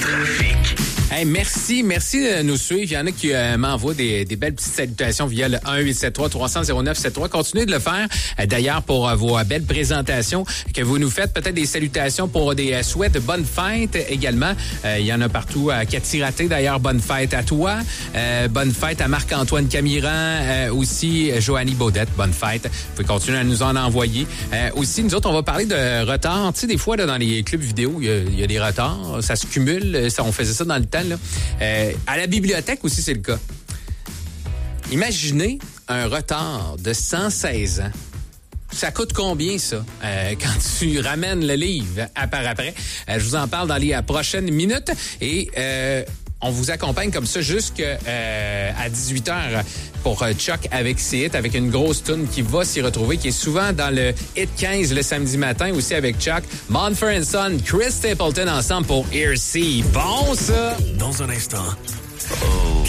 Hey, merci de nous suivre. Il y en a qui m'envoient des belles petites salutations via le 1-873-300-0973. Continuez de le faire. D'ailleurs, pour vos belles présentations que vous nous faites, peut-être des salutations pour des souhaits de bonne fête également. Il y en a partout. Cathy Raté, d'ailleurs, bonne fête à toi. Bonne fête à Marc-Antoine Camiran. Aussi, Joanie Baudette, bonne fête. Vous pouvez continuer à nous en envoyer. Aussi, nous autres, on va parler de retard. Tu sais, des fois, là, dans les clubs vidéo, il y a des retards. Ça se cumule. On faisait ça dans le temps. Là. À la bibliothèque aussi, c'est le cas. Imaginez un retard de 116 ans. Ça coûte combien, ça, quand tu ramènes le livre par après? Je vous en parle dans les prochaines minutes. Et on vous accompagne comme ça jusqu'à 18h pour Chuck avec ses hits, avec une grosse toune qui va s'y retrouver, qui est souvent dans le Hit 15 le samedi matin, aussi avec Chuck, Mumford & Son, Chris Stapleton ensemble pour Ear C. Bon, ça! Dans un instant. Oh.